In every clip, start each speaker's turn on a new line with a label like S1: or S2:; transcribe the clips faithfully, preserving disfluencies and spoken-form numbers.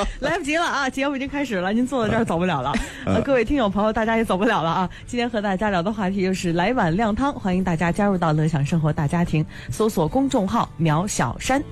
S1: 来不及了啊！节目已经开始了，您坐在这儿走不了了。呃，各位听友朋友，大家也走不了了啊！今天和大家聊的话题就是来碗靓汤，欢迎大家加入到乐享生活大家庭，搜索公众号苗小山。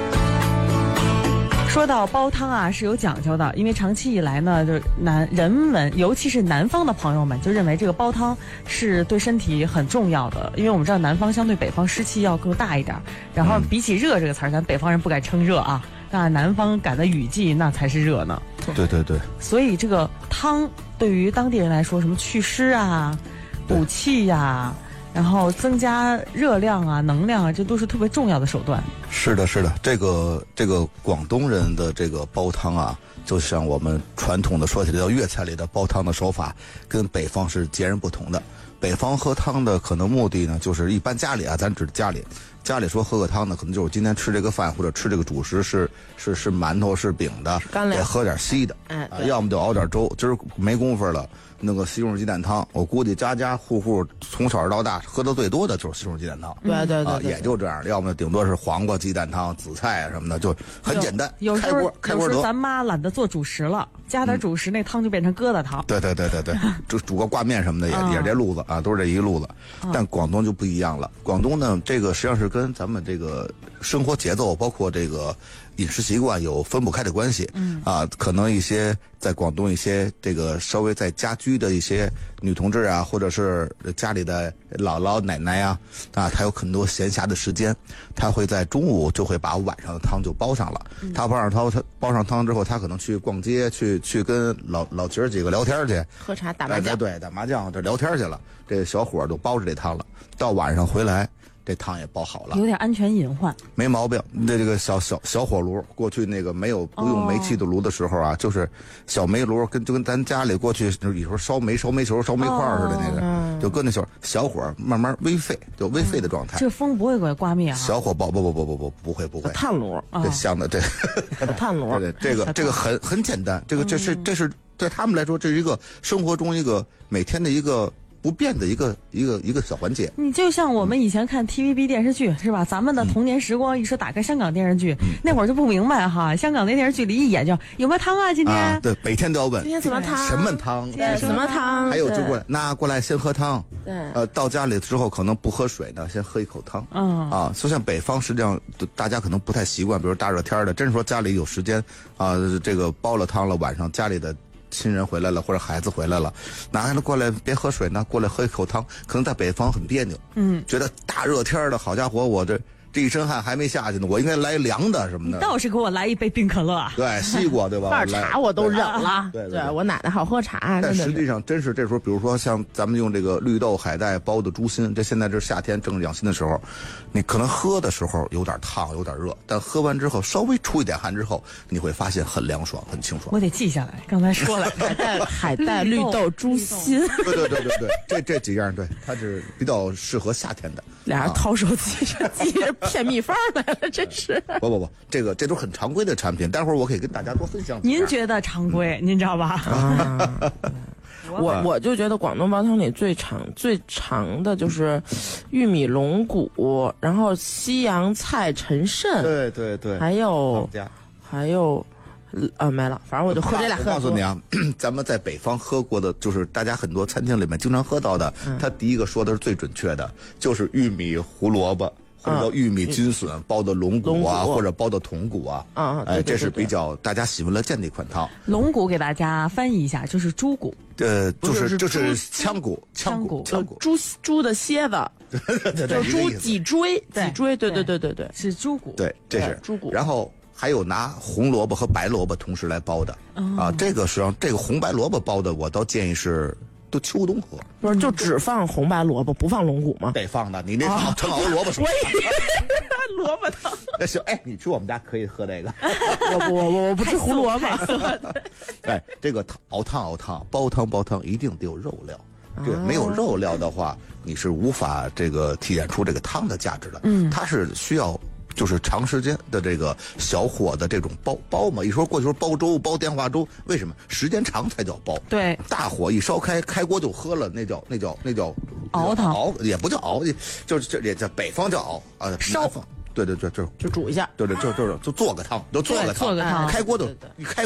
S1: 说到煲汤啊，是有讲究的，因为长期以来呢，就是南人们，尤其是南方的朋友们，就认为这个煲汤是对身体很重要的，因为我们知道南方相对北方湿气要更大一点，然后比起热这个词儿，咱北方人不敢称热啊，那南方赶的雨季那才是热呢。
S2: 对对对。
S1: 所以这个汤对于当地人来说，什么祛湿啊、补气呀、啊。然后增加热量啊、能量啊，这都是特别重要的手段。
S2: 是的，是的，这个这个广东人的这个煲汤啊，就像我们传统的说起来叫粤菜里的煲汤的手法，跟北方是截然不同的。北方喝汤的可能目的呢，就是一般家里啊，咱指家里，家里说喝个汤呢，可能就是今天吃这个饭或者吃这个主食是是是馒头是饼的，得喝点稀的，
S3: 哎、
S2: 啊，要么就熬点粥。今儿没工夫了。那个西红柿鸡蛋汤，我估计家家户户从小到大喝的最多的就是西红柿鸡蛋汤。
S3: 对对对，
S2: 啊，也就这样，要么顶多是黄瓜鸡蛋汤、紫菜啊什么的，就很简单。
S1: 有时候
S2: 开锅
S1: 有时候咱妈懒得做主食了，加点主食，嗯、那汤就变成疙瘩汤。
S2: 对对对对对，煮煮个挂面什么的也、哦、也是这路子啊，都是这一个路子。哦、但广东就不一样了，广东呢，这个实际上是跟咱们这个生活节奏，包括这个饮食习惯有分不开的关系。嗯啊，可能一些在广东一些这个稍微在家居的一些女同志啊，或者是家里的姥姥奶奶啊，啊，她有很多闲暇的时间，她会在中午就会把晚上的汤就煲上了。嗯、她煲上汤，她煲上汤之后，她可能去逛街，去去跟老老姐儿几个聊天去，
S3: 喝茶打麻将，
S2: 哎、对，打麻将这聊天去了。这小伙儿就煲着这汤了，到晚上回来。这汤也煲好了，
S1: 有点安全隐患，
S2: 没毛病。这这个小小小火炉，过去那个没有不用煤气的炉的时候啊，哦、就是小煤炉，跟就跟咱家里过去有时候烧煤、烧煤球、烧煤块似的那个，哦、就搁那小小火慢慢微沸，就微沸的状态。
S1: 嗯、这风不会给刮灭啊？
S2: 小火煲不不不不不不会不会。
S3: 炭炉，
S2: 这香的这
S3: 炭炉，
S2: 对对，这个这个很很简单，这个这是这是对他们来说，这是一个生活中一个每天的一个。不变的一个一个一个小环节。
S1: 你就像我们以前看 T V B 电视剧是吧？咱们的童年时光，一说打开香港电视剧，嗯、那会儿就不明白哈，香港那电视剧里一眼就有没有汤啊？今天、啊、
S2: 对，每天都要问
S3: 今天什么汤？
S2: 什么汤？
S3: 今天什么汤？
S2: 还有就过来，那过来先喝汤。
S3: 对，
S2: 呃，到家里之后可能不喝水呢，先喝一口汤。嗯啊，就像北方，实际上大家可能不太习惯，比如大热天的，真是说家里有时间啊，这个煲了汤了，晚上家里的。亲人回来了，或者孩子回来了，拿他过来别喝水呢，过来喝一口汤，可能在北方很别扭，嗯，觉得大热天的，好家伙，我这这一身汗还没下去呢，我应该来凉的什么的。
S1: 你倒是给我来一杯冰可乐啊！
S2: 对，西瓜对吧？
S3: 泡茶我都忍了。
S2: 对 对, 对, 对，
S3: 我奶奶好喝茶。
S2: 但实际上，真是这时候，比如说像咱们用这个绿豆、海带煲的猪心，这现在这夏天正养心的时候，你可能喝的时候有点烫，有点热，但喝完之后稍微出一点汗之后，你会发现很凉爽，很清爽。
S1: 我得记下来，刚才说了，
S3: 海带、海带、绿豆、猪心。
S2: 对对对对对，这这几样对，它是比较适合夏天的。
S3: 俩人掏手机上记着骗秘方来了，真是。
S2: 不不不，这个这都是很常规的产品，待会儿我可以跟大家多分享。
S1: 您觉得常规，您知道吧？
S3: 啊、我我就觉得广东煲汤里最长最长的就是玉米龙骨，然后西洋菜陈肾，
S2: 对对对，
S3: 还有还有。呃，没了，反正我就喝这俩喝。
S2: 我告诉你啊，咱们在北方喝过的，就是大家很多餐厅里面经常喝到的，嗯、它第一个说的是最准确的，就是玉米胡萝卜或者叫玉米菌笋、嗯、包的龙骨啊，骨或者包的筒骨啊，
S3: 啊，
S2: 哎、呃，这是比较大家喜闻乐见的一款汤。
S1: 龙骨给大家翻译一下，就是猪骨。
S2: 呃，就是就是腔骨，腔骨，腔骨，
S3: 猪猪的蝎子，就是猪脊椎，脊椎，对对对对对，
S1: 是猪骨，
S2: 对，这是
S3: 猪骨，
S2: 然后。还有拿红萝卜和白萝卜同时来煲的、哦、啊，这个实际上这个红白萝卜煲的，我倒建议是都秋冬喝。
S3: 不是，就只放红白萝卜，不放龙骨吗？
S2: 得放的，你那是陈熬萝卜水。
S3: 我以为萝卜汤。
S2: 那行，哎，你去我们家可以喝这个。
S3: 我我我我不吃胡萝卜。
S2: 哎，这个熬汤熬汤，煲汤煲汤，一定得有肉料。对，没有肉料的话，你是无法这个体现出这个汤的价值的。嗯，它是需要。就是长时间的这个小火的这种煲煲嘛，一说过去说煲粥、煲电话粥，为什么时间长才叫煲？
S1: 对，
S2: 大火一烧开，开锅就喝了，那叫那叫那叫
S1: 熬汤，
S2: 熬也不叫熬，就是这也叫北方叫熬啊，
S1: 烧。
S2: 对对对，就
S3: 就煮一下，
S2: 对对，就就就做个汤，就做个汤，
S1: 做个汤，
S2: 开锅就一开。